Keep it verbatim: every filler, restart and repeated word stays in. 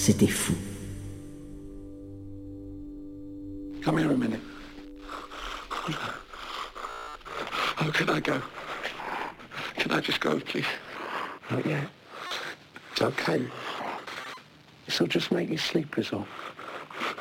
C'était fou. Come here a minute. Oh, can I go? Can I just go, please? Not yet. It's okay. This'll just make you sleep, is all.